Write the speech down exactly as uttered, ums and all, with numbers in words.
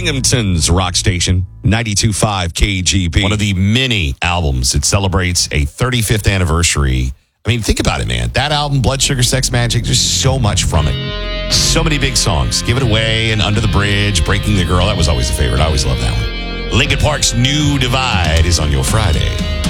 Binghamton's rock station, ninety-two point five K G B. One of the many albums that celebrates a thirty-fifth anniversary. I mean, think about it, man. That album, Blood Sugar Sex Magic, there's so much from it. So many big songs. Give It Away and Under the Bridge, Breaking the Girl. That was always a favorite. I always loved that one. Linkin Park's New Divide is on your Friday.